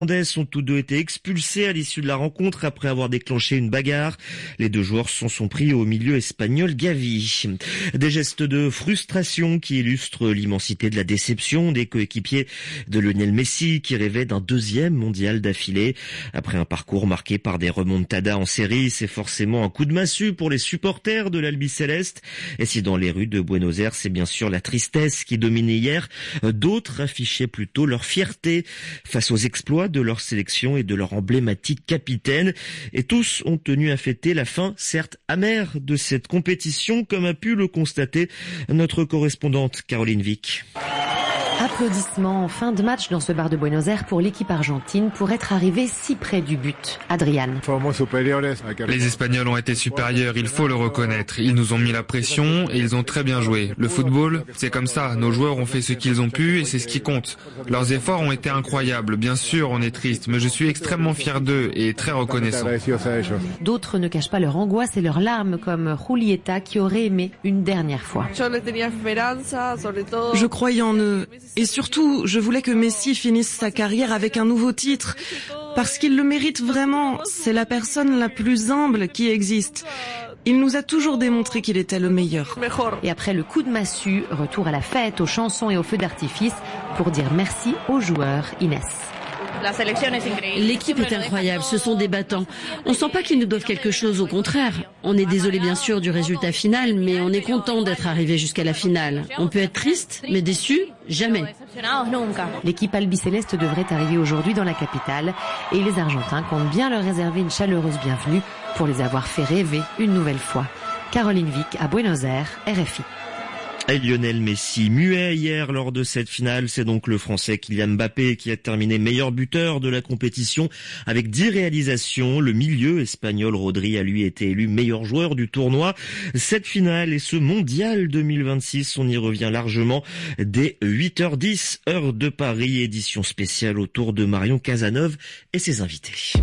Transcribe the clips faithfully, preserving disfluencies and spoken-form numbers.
ont tous deux été expulsés à l'issue de la rencontre après avoir déclenché une bagarre. Les deux joueurs s'en sont pris au milieu espagnol Gavi. Des gestes de frustration qui illustrent l'immensité de la déception des coéquipiers de Lionel Messi qui rêvait d'un deuxième mondial d'affilée. Après un parcours marqué par des remontadas en série, c'est forcément un coup de massue pour les supporters de l'Albiceleste. Et si dans les rues de Buenos Aires, c'est bien sûr la tristesse qui dominait hier, d'autres affichaient plutôt leur fierté face aux exploits de leur sélection et de leur emblématique capitaine. Et tous ont tenu à fêter la fin, certes amère, de cette compétition, comme a pu le constater notre correspondante Caroline Vic. Applaudissements en fin de match dans ce bar de Buenos Aires pour l'équipe argentine pour être arrivée si près du but. Adrian. Les Espagnols ont été supérieurs, il faut le reconnaître. Ils nous ont mis la pression et ils ont très bien joué. Le football, c'est comme ça. Nos joueurs ont fait ce qu'ils ont pu et c'est ce qui compte. Leurs efforts ont été incroyables. Bien sûr, on est triste, mais je suis extrêmement fier d'eux et très reconnaissant. D'autres ne cachent pas leur angoisse et leurs larmes, comme Julieta qui aurait aimé une dernière fois. Je croyais en eux. Et surtout, je voulais que Messi finisse sa carrière avec un nouveau titre, parce qu'il le mérite vraiment. C'est la personne la plus humble qui existe. Il nous a toujours démontré qu'il était le meilleur. Et après le coup de massue, retour à la fête, aux chansons et aux feux d'artifice pour dire merci aux joueurs. Inès. L'équipe est incroyable, ce sont des battants. On sent pas qu'ils nous doivent quelque chose, au contraire. On est désolé bien sûr du résultat final, mais on est content d'être arrivé jusqu'à la finale. On peut être triste, mais déçu, jamais. L'équipe albicéleste devrait arriver aujourd'hui dans la capitale et les Argentins comptent bien leur réserver une chaleureuse bienvenue pour les avoir fait rêver une nouvelle fois. Caroline Vic à Buenos Aires, R F I. Et Lionel Messi, muet hier lors de cette finale, c'est donc le Français Kylian Mbappé qui a terminé meilleur buteur de la compétition avec dix réalisations. Le milieu espagnol Rodri a lui été élu meilleur joueur du tournoi. Cette finale et ce mondial deux mille vingt-six, on y revient largement dès huit heures dix, heure de Paris, édition spéciale autour de Marion Cazeneuve et ses invités.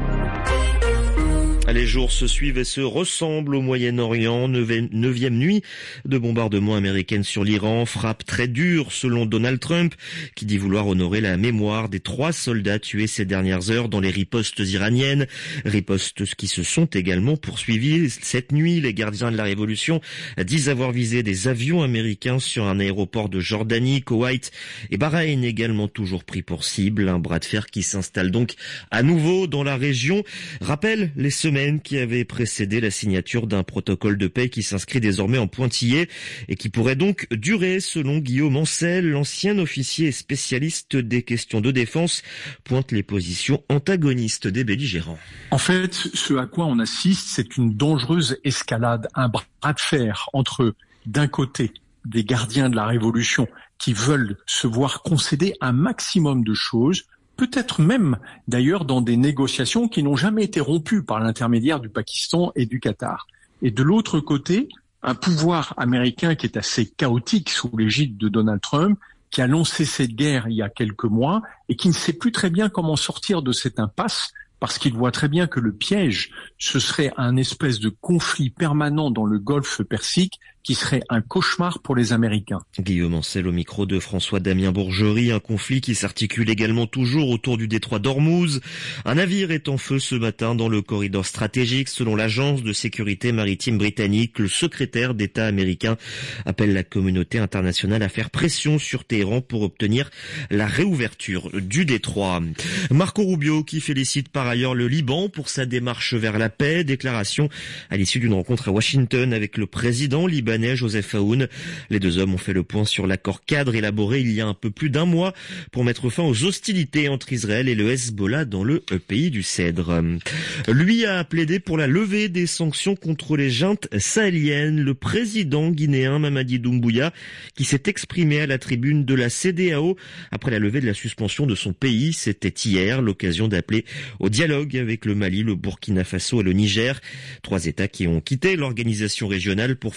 Les jours se suivent et se ressemblent au Moyen-Orient. Neuvième nuit de bombardement américaine sur l'Iran. Frappe très dure selon Donald Trump, qui dit vouloir honorer la mémoire des trois soldats tués ces dernières heures dans les ripostes iraniennes. Ripostes qui se sont également poursuivies cette nuit. Les gardiens de la révolution disent avoir visé des avions américains sur un aéroport de Jordanie, Koweït et Bahreïn également toujours pris pour cible. Un bras de fer qui s'installe donc à nouveau dans la région. Rappelle les semaines qui avait précédé la signature d'un protocole de paix qui s'inscrit désormais en pointillé et qui pourrait donc durer, selon Guillaume Ancel, l'ancien officier et spécialiste des questions de défense, pointe les positions antagonistes des belligérants. En fait, ce à quoi on assiste, c'est une dangereuse escalade, un bras de fer entre, d'un côté, des gardiens de la révolution qui veulent se voir concéder un maximum de choses, peut-être même d'ailleurs dans des négociations qui n'ont jamais été rompues par l'intermédiaire du Pakistan et du Qatar. Et de l'autre côté, un pouvoir américain qui est assez chaotique sous l'égide de Donald Trump, qui a lancé cette guerre il y a quelques mois et qui ne sait plus très bien comment sortir de cette impasse, parce qu'il voit très bien que le piège, ce serait un espèce de conflit permanent dans le golfe Persique qui serait un cauchemar pour les Américains. Guillaume Ancel au micro de François-Damien Bourgerie, un conflit qui s'articule également toujours autour du détroit d'Ormuz. Un navire est en feu ce matin dans le corridor stratégique. Selon l'agence de sécurité maritime britannique, le secrétaire d'État américain appelle la communauté internationale à faire pression sur Téhéran pour obtenir la réouverture du détroit. Marco Rubio qui félicite par ailleurs le Liban pour sa démarche vers la paix. Déclaration à l'issue d'une rencontre à Washington avec le président libanais Joseph Aoun. Les deux hommes ont fait le point sur l'accord cadre élaboré il y a un peu plus d'un mois pour mettre fin aux hostilités entre Israël et le Hezbollah dans le pays du Cèdre. Lui a plaidé pour la levée des sanctions contre les juntes sahéliennes. Le président guinéen Mamadi Doumbouya, qui s'est exprimé à la tribune de la C E D E A O après la levée de la suspension de son pays, c'était hier l'occasion d'appeler au dialogue avec le Mali, le Burkina Faso et le Niger. Trois États qui ont quitté l'organisation régionale pour former la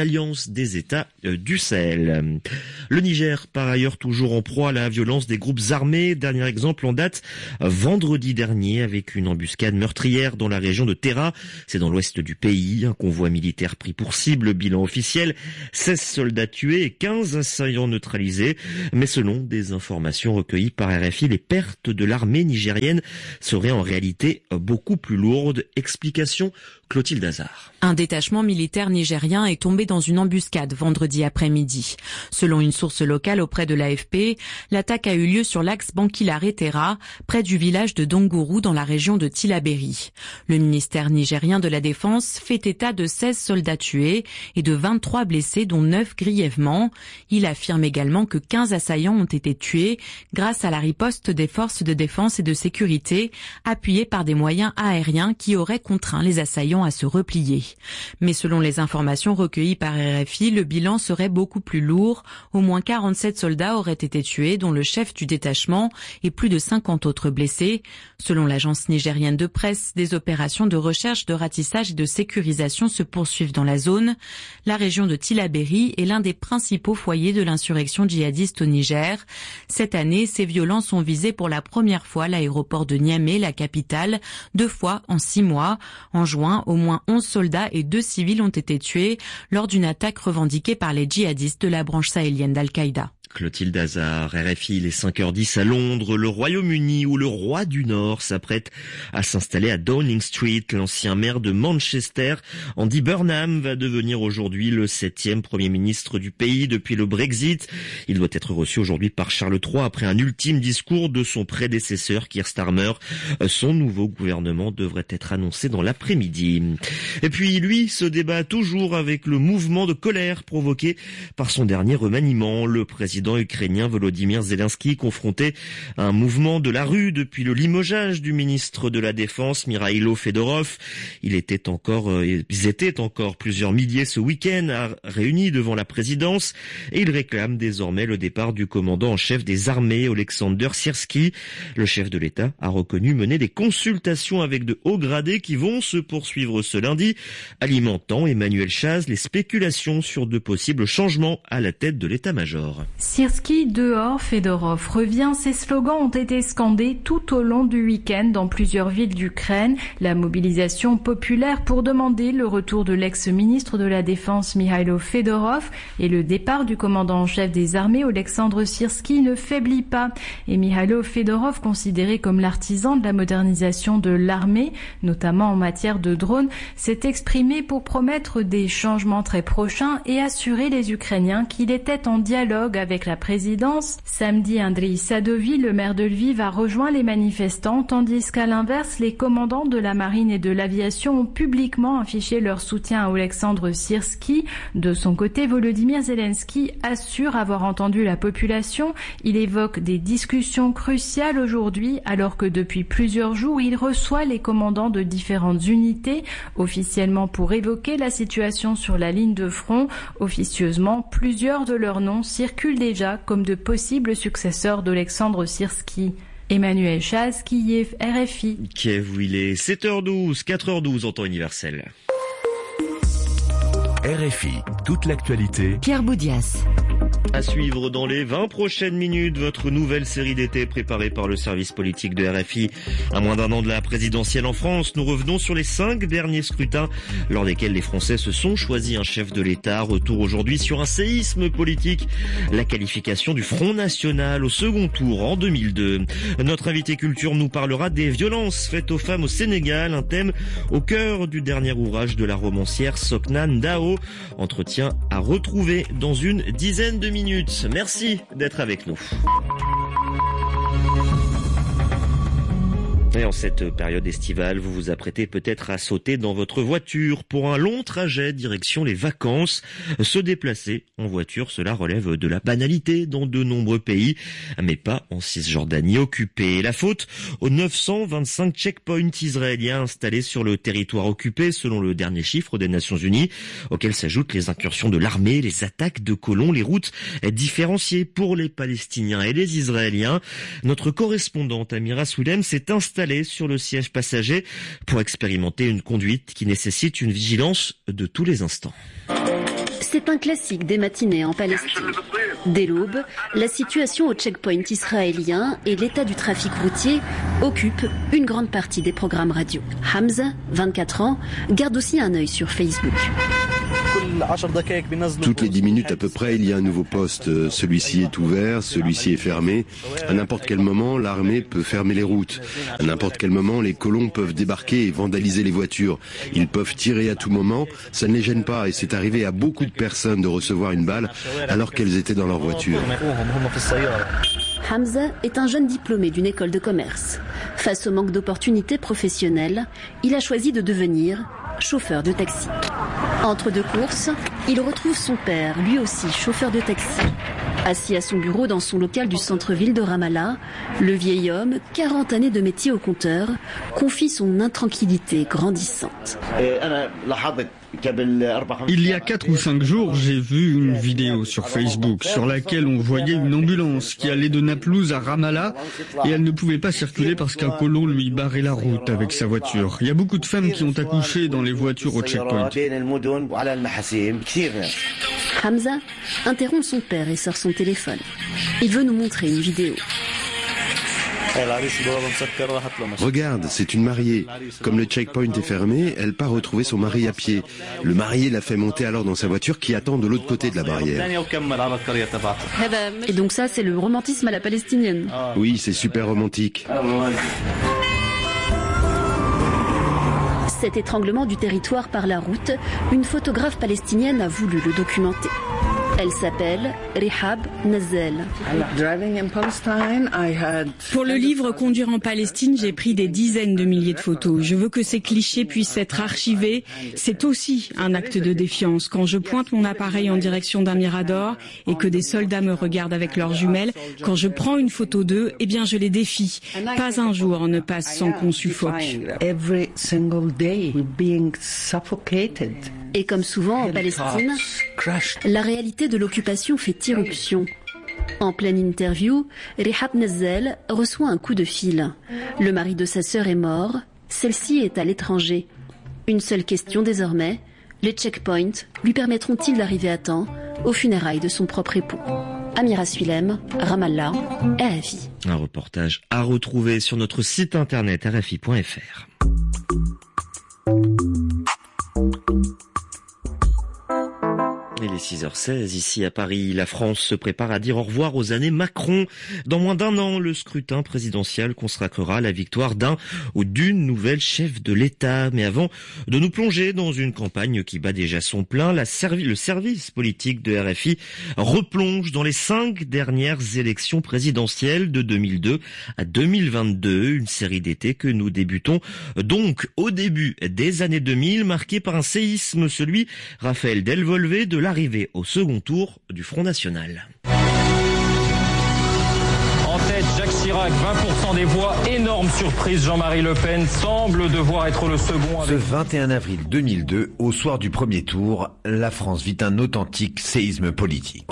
l'Alliance des États du Sahel. Le Niger, par ailleurs, toujours en proie à la violence des groupes armés. Dernier exemple en date, vendredi dernier, avec une embuscade meurtrière dans la région de Terra. C'est dans l'ouest du pays. Un convoi militaire pris pour cible. Bilan officiel, seize soldats tués et quinze assaillants neutralisés. Mais selon des informations recueillies par R F I, les pertes de l'armée nigérienne seraient en réalité beaucoup plus lourdes. Explication, Clotilde Hazard. Un détachement militaire nigérien est tombé dans une embuscade vendredi après-midi. Selon une source locale auprès de l'A F P, l'attaque a eu lieu sur l'axe Bankilare-Terra, près du village de Dongourou dans la région de Tillabéri. Le ministère nigérien de la Défense fait état de seize soldats tués et de vingt-trois blessés, dont neuf grièvement. Il affirme également que quinze assaillants ont été tués grâce à la riposte des forces de défense et de sécurité, appuyées par des moyens aériens qui auraient contraint les assaillants à se replier. Mais selon les informations recueillies par R F I, le bilan serait beaucoup plus lourd. Au moins quarante-sept soldats auraient été tués, dont le chef du détachement, et plus de cinquante autres blessés. Selon l'agence nigérienne de presse, des opérations de recherche, de ratissage et de sécurisation se poursuivent dans la zone. La région de Tillabéri est l'un des principaux foyers de l'insurrection djihadiste au Niger. Cette année, ces violences ont visé pour la première fois l'aéroport de Niamey, la capitale, deux fois en six mois. En juin, au moins onze soldats et deux civils ont été tués lors d'une attaque revendiquée par les djihadistes de la branche sahélienne d'Al-Qaïda. Clotilde Hazard, R F I, les cinq heures dix à Londres. Le Royaume-Uni, où le roi du Nord s'apprête à s'installer à Downing Street. L'ancien maire de Manchester, Andy Burnham, va devenir aujourd'hui le septième premier ministre du pays depuis le Brexit. Il doit être reçu aujourd'hui par Charles trois après un ultime discours de son prédécesseur Keir Starmer. Son nouveau gouvernement devrait être annoncé dans l'après-midi. Et puis lui se débat toujours avec le mouvement de colère provoqué par son dernier remaniement. Le président ukrainien Volodymyr Zelensky, confronté à un mouvement de la rue depuis le limogeage du ministre de la Défense Mikhailo Fedorov. Il était encore, euh, ils étaient encore plusieurs milliers ce week-end réunis devant la présidence et il réclame désormais le départ du commandant en chef des armées, Oleksandr Syrski. Le chef de l'État a reconnu mener des consultations avec de hauts gradés qui vont se poursuivre ce lundi, alimentant, Emmanuel Chaz, les spéculations sur de possibles changements à la tête de l'état-major. Syrski dehors, Fedorov revient. Ces slogans ont été scandés tout au long du week-end dans plusieurs villes d'Ukraine. La mobilisation populaire pour demander le retour de l'ex-ministre de la Défense Mikhailo Fedorov et le départ du commandant en chef des armées Oleksandr Syrski ne faiblit pas. Et Mikhailo Fedorov, considéré comme l'artisan de la modernisation de l'armée, notamment en matière de drones, s'est exprimé pour promettre des changements très prochains et assurer les Ukrainiens qu'il était en dialogue avec la présidence. Samedi, Andriy Sadovi, le maire de Lviv, a rejoint les manifestants, tandis qu'à l'inverse, les commandants de la marine et de l'aviation ont publiquement affiché leur soutien à Oleksandr Syrski. De son côté, Volodymyr Zelensky assure avoir entendu la population. Il évoque des discussions cruciales aujourd'hui, alors que depuis plusieurs jours, il reçoit les commandants de différentes unités, officiellement pour évoquer la situation sur la ligne de front. Officieusement, plusieurs de leurs noms circulent déjà comme de possibles successeurs d'Oleksandr Syrski. Emmanuel Chaz, Kiev, R F I. Kiev, où il est sept heures douze, quatre heures douze en temps universel. R F I, toute l'actualité. Pierre Boudias. À suivre dans les vingt prochaines minutes, votre nouvelle série d'été préparée par le service politique de R F I. À moins d'un an de la présidentielle en France, nous revenons sur les cinq derniers scrutins lors desquels les Français se sont choisis un chef de l'État. Retour aujourd'hui sur un séisme politique, la qualification du Front National au second tour en deux mille deux. Notre invité culture nous parlera des violences faites aux femmes au Sénégal, un thème au cœur du dernier ouvrage de la romancière Sokna Ndao. Entretien à retrouver dans une dizaine de minutes. Merci d'être avec nous. Et en cette période estivale, vous vous apprêtez peut-être à sauter dans votre voiture pour un long trajet direction les vacances. Se déplacer en voiture, cela relève de la banalité dans de nombreux pays, mais pas en Cisjordanie occupée. La faute aux neuf cent vingt-cinq checkpoints israéliens installés sur le territoire occupé, selon le dernier chiffre des Nations Unies, auxquels s'ajoutent les incursions de l'armée, les attaques de colons, les routes différenciées pour les Palestiniens et les Israéliens. Notre correspondante Amira Soulem s'est installée sur le siège passager pour expérimenter une conduite qui nécessite une vigilance de tous les instants. C'est un classique des matinées en Palestine. Dès l'aube, la situation au checkpoint israélien et l'état du trafic routier occupent une grande partie des programmes radio. Hamza, vingt-quatre ans, garde aussi un œil sur Facebook. Toutes les dix minutes à peu près, il y a un nouveau poste. Celui-ci est ouvert, celui-ci est fermé. À n'importe quel moment, l'armée peut fermer les routes. À n'importe quel moment, les colons peuvent débarquer et vandaliser les voitures. Ils peuvent tirer à tout moment, ça ne les gêne pas et c'est arrivé à beaucoup de personnes de recevoir une balle alors qu'elles étaient dans leur voiture. Hamza est un jeune diplômé d'une école de commerce. Face au manque d'opportunités professionnelles, il a choisi de devenir chauffeur de taxi. Entre deux courses, il retrouve son père, lui aussi chauffeur de taxi. Assis à son bureau dans son local du centre-ville de Ramallah, le vieil homme, quarante années de métier au compteur, confie son intranquillité grandissante. Il y a quatre ou cinq jours, j'ai vu une vidéo sur Facebook sur laquelle on voyait une ambulance qui allait de Naplouse à Ramallah et elle ne pouvait pas circuler parce qu'un colon lui barrait la route avec sa voiture. Il y a beaucoup de femmes qui ont accouché dans les voitures au checkpoint. Hamza interrompt son père et sort son téléphone. Il veut nous montrer une vidéo. Regarde, c'est une mariée. Comme le checkpoint est fermé, elle part retrouver son mari à pied. Le marié la fait monter alors dans sa voiture qui attend de l'autre côté de la barrière. Et donc ça, c'est le romantisme à la palestinienne. Oui, c'est super romantique. Cet étranglement du territoire par la route, une photographe palestinienne a voulu le documenter. Elle s'appelle Rihab Nazel. Pour le livre Conduire en Palestine, j'ai pris des dizaines de milliers de photos. Je veux que ces clichés puissent être archivés. C'est aussi un acte de défiance. Quand je pointe mon appareil en direction d'un mirador et que des soldats me regardent avec leurs jumelles, quand je prends une photo d'eux, eh bien je les défie. Pas un jour ne passe sans qu'on suffoque. Et comme souvent en Palestine, la réalité de l'occupation fait irruption. En pleine interview, Rihab Nazel reçoit un coup de fil. Le mari de sa sœur est mort, celle-ci est à l'étranger. Une seule question désormais, les checkpoints lui permettront-ils d'arriver à temps aux funérailles de son propre époux? Amira Suilem, Ramallah, R F I. Un reportage à retrouver sur notre site internet r f i point f r. Il est six heures seize ici à Paris. La France se prépare à dire au revoir aux années Macron. Dans moins d'un an, le scrutin présidentiel consacrera la victoire d'un ou d'une nouvelle chef de l'État. Mais avant de nous plonger dans une campagne qui bat déjà son plein, la servi- le service politique de R F I replonge dans les cinq dernières élections présidentielles de deux mille deux à deux mille vingt-deux. Une série d'été que nous débutons donc au début des années deux mille, marquée par un séisme, celui, Raphaël Delvolvé, de l'arrivée au second tour du Front National. En tête, Jacques Chirac, vingt pour cent des voix. Énorme surprise, Jean-Marie Le Pen semble devoir être le second. Avec... Ce vingt et un avril deux mille deux, au soir du premier tour, la France vit un authentique séisme politique.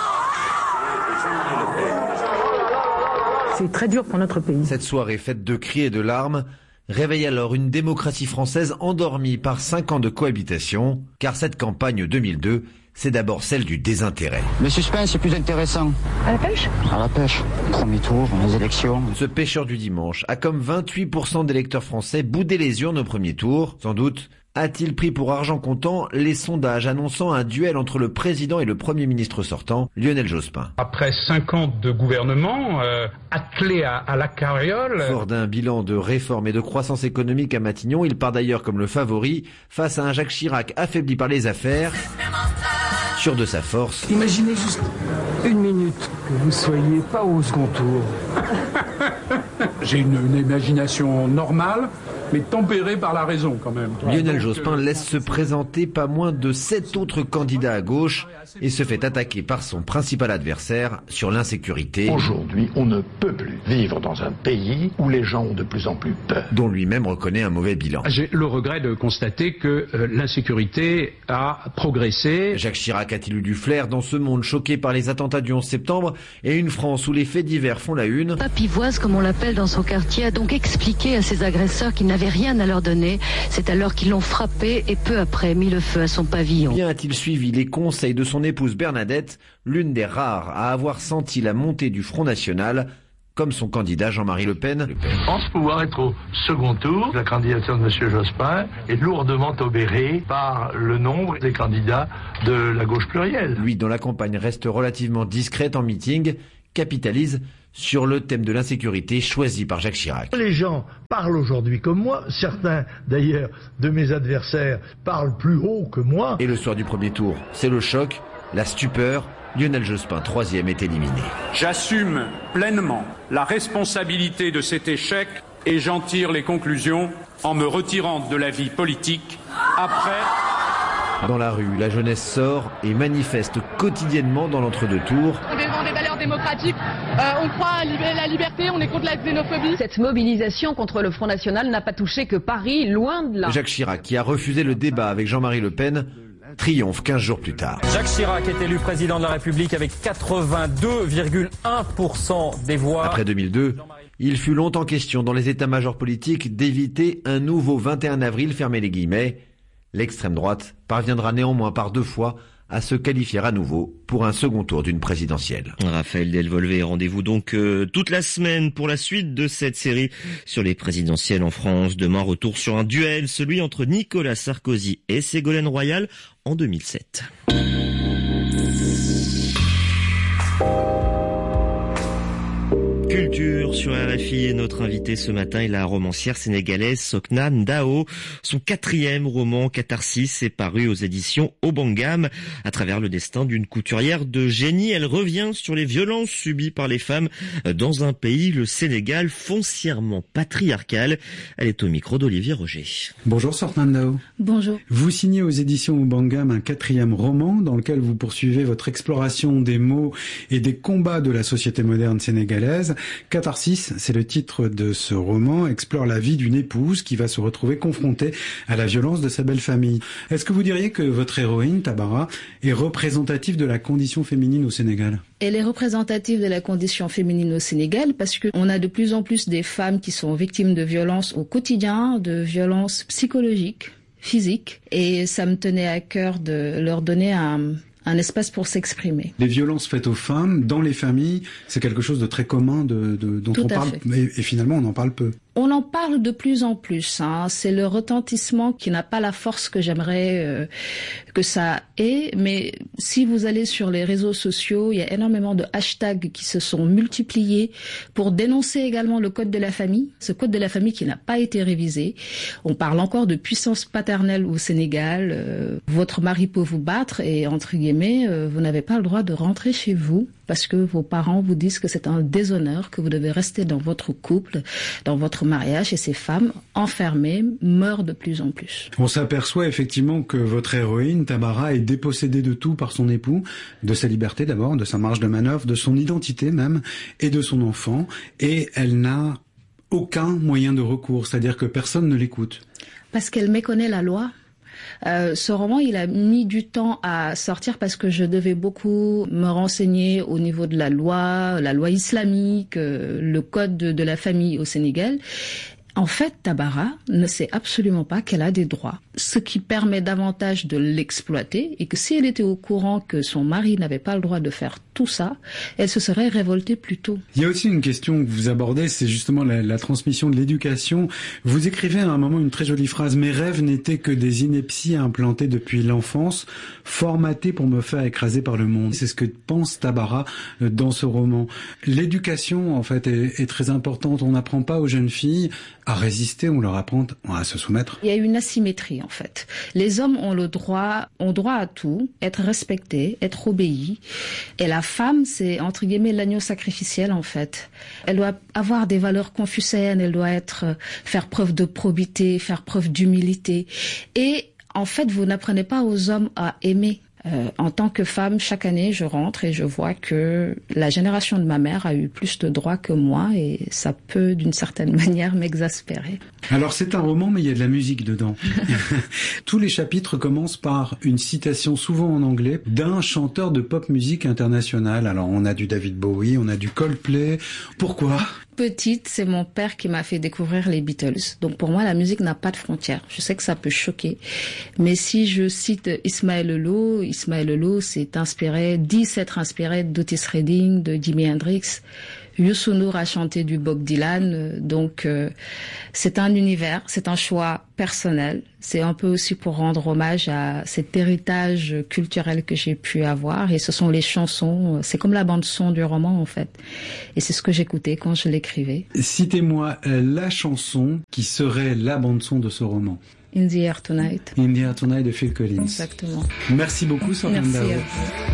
C'est très dur pour notre pays. Cette soirée faite de cris et de larmes réveille alors une démocratie française endormie par cinq ans de cohabitation, car cette campagne deux mille deux, c'est d'abord celle du désintérêt. Le suspense est plus intéressant. À la pêche ? À la pêche. Premier tour, les élections. Ce pêcheur du dimanche a comme vingt-huit pour cent d'électeurs français boudé les urnes au premier tour. Sans doute a-t-il pris pour argent comptant les sondages annonçant un duel entre le président et le premier ministre sortant, Lionel Jospin. Après cinq ans de gouvernement, euh, attelé à, à la carriole... Fort d'un bilan de réforme et de croissance économique à Matignon, il part d'ailleurs comme le favori face à un Jacques Chirac affaibli par les affaires, sûr de sa force. Imaginez juste une minute que vous soyez pas au second tour. J'ai une, une imagination normale, mais tempérée par la raison quand même. Lionel Jospin laisse se présenter pas moins de sept autres candidats à gauche et se fait attaquer par son principal adversaire sur l'insécurité. Aujourd'hui, on ne peut plus vivre dans un pays où les gens ont de plus en plus peur. Dont lui-même reconnaît un mauvais bilan. J'ai le regret de constater que euh, l'insécurité a progressé. Jacques Chirac a-t-il eu du flair dans ce monde choqué par les attentats du onze septembre et une France où les faits divers font la une? Papivoise, comme on l'appelle dans son quartier, a donc expliqué à ses agresseurs qu'il n'avait n'avait rien à leur donner. C'est alors qu'ils l'ont frappé et peu après mis le feu à son pavillon. Bien a-t-il suivi les conseils de son épouse Bernadette, l'une des rares à avoir senti la montée du Front National, comme son candidat Jean-Marie Le Pen. Je pense pouvoir être au second tour. La candidature de M. Jospin est lourdement obérée par le nombre des candidats de la gauche plurielle. Lui, dont la campagne reste relativement discrète en meeting, capitalise sur le thème de l'insécurité choisi par Jacques Chirac. Les gens parlent aujourd'hui comme moi, certains d'ailleurs de mes adversaires parlent plus haut que moi. Et le soir du premier tour, c'est le choc, la stupeur. Lionel Jospin, troisième, est éliminé. J'assume pleinement la responsabilité de cet échec et j'en tire les conclusions en me retirant de la vie politique après. Dans la rue, la jeunesse sort et manifeste quotidiennement dans l'entre-deux tours. On défend des valeurs démocratiques, euh, on croit à la liberté, on est contre la xénophobie. Cette mobilisation contre le Front National n'a pas touché que Paris, loin de là. Jacques Chirac, qui a refusé le débat avec Jean-Marie Le Pen, triomphe quinze jours plus tard. Jacques Chirac est élu président de la République avec quatre-vingt-deux virgule un pour cent des voix. Après deux mille deux, il fut longtemps question dans les états-majors politiques d'éviter un nouveau vingt et un avril, fermez les guillemets. L'extrême droite parviendra néanmoins par deux fois à se qualifier à nouveau pour un second tour d'une présidentielle. Raphaël Delvolvé, rendez-vous donc euh, toute la semaine pour la suite de cette série sur les présidentielles en France. Demain, retour sur un duel, celui entre Nicolas Sarkozy et Ségolène Royal en deux mille sept. Culture sur R F I et notre invité ce matin est la romancière sénégalaise Sokna Ndao. Son quatrième roman Catharsis est paru aux éditions Obangam. À travers le destin d'une couturière de génie, elle revient sur les violences subies par les femmes dans un pays, le Sénégal, foncièrement patriarcal. Elle est au micro d'Olivier Roger. Bonjour Sokna Ndao. Bonjour. Vous signez aux éditions Obangam un quatrième roman dans lequel vous poursuivez votre exploration des mots et des combats de la société moderne sénégalaise. Catharsis, c'est le titre de ce roman, explore la vie d'une épouse qui va se retrouver confrontée à la violence de sa belle famille. Est-ce que vous diriez que votre héroïne, Tabara, est représentative de la condition féminine au Sénégal ? Elle est représentative de la condition féminine au Sénégal parce qu'on a de plus en plus des femmes qui sont victimes de violences au quotidien, de violences psychologiques, physiques, et ça me tenait à cœur de leur donner un... un espace pour s'exprimer. Les violences faites aux femmes dans les familles, c'est quelque chose de très commun de, de, dont Tout on parle, et, et finalement on en parle peu. On en parle de plus en plus. Hein. C'est le retentissement qui n'a pas la force que j'aimerais euh, que ça ait. Mais si vous allez sur les réseaux sociaux, il y a énormément de hashtags qui se sont multipliés pour dénoncer également le code de la famille. Ce code de la famille qui n'a pas été révisé. On parle encore de puissance paternelle au Sénégal. Euh, votre mari peut vous battre et, entre guillemets, euh, vous n'avez pas le droit de rentrer chez vous parce que vos parents vous disent que c'est un déshonneur, que vous devez rester dans votre couple, dans votre mariage, et ces femmes enfermées meurent de plus en plus. On s'aperçoit effectivement que votre héroïne, Tabara, est dépossédée de tout par son époux, de sa liberté d'abord, de sa marge de manœuvre, de son identité même, et de son enfant, et elle n'a aucun moyen de recours, c'est-à-dire que personne ne l'écoute. Parce qu'elle méconnaît la loi. Euh, ce roman, il a mis du temps à sortir parce que je devais beaucoup me renseigner au niveau de la loi, la loi islamique, euh, le code de, de la famille au Sénégal. En fait, Tabara ne sait absolument pas qu'elle a des droits, ce qui permet davantage de l'exploiter, et que si elle était au courant que son mari n'avait pas le droit de faire tout ça, elle se serait révoltée plus tôt. Il y a aussi une question que vous abordez, c'est justement la, la transmission de l'éducation. Vous écrivez à un moment une très jolie phrase: « Mes rêves n'étaient que des inepties implantées depuis l'enfance, formatées pour me faire écraser par le monde. » C'est ce que pense Tabara dans ce roman. L'éducation, en fait, est, est très importante. On n'apprend pas aux jeunes filles à résister, on leur apprend à se soumettre. Il y a une asymétrie, en fait. Les hommes ont le droit, ont droit à tout, être respectés, être obéis. Et la femme, c'est, entre guillemets, l'agneau sacrificiel, en fait. Elle doit avoir des valeurs confucéennes, elle doit être, faire preuve de probité, faire preuve d'humilité. Et, en fait, vous n'apprenez pas aux hommes à aimer. Euh, en tant que femme, chaque année, je rentre et je vois que la génération de ma mère a eu plus de droits que moi, et ça peut, d'une certaine manière, m'exaspérer. Alors, c'est un roman, mais il y a de la musique dedans. Tous les chapitres commencent par une citation, souvent en anglais, d'un chanteur de pop musique international. Alors, on a du David Bowie, on a du Coldplay. Pourquoi ? petite, c'est mon père qui m'a fait découvrir les Beatles. Donc pour moi, la musique n'a pas de frontières. Je sais que ça peut choquer, mais si je cite Ismaël Lô, Ismaël Lô s'est inspiré, dit s'être inspiré d'Otis Redding, de Jimi Hendrix. Youssou N'Dour a chanté du Bob Dylan, donc euh, c'est un univers, c'est un choix personnel. C'est un peu aussi pour rendre hommage à cet héritage culturel que j'ai pu avoir. Et ce sont les chansons, c'est comme la bande son du roman en fait. Et c'est ce que j'écoutais quand je l'écrivais. Citez-moi euh, la chanson qui serait la bande son de ce roman. In the Air Tonight. In the Air Tonight de Phil Collins. Exactement. Merci beaucoup, Sofiane Dao. Merci à vous.